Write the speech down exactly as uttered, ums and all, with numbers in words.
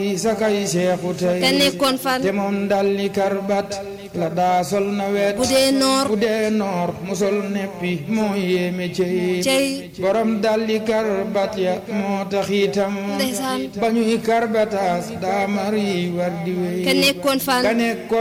sakay seexu tey ka nekkoon fan te moom dalli karbat la daa sol na wet bu dee noor bu dee noor musol neppi moo yéeme cey cey borom dalli karbat ya moo tax itam ndeysaan ba ñuy karbataas daa mari war di wey ka nekkoon fan ka nekkoon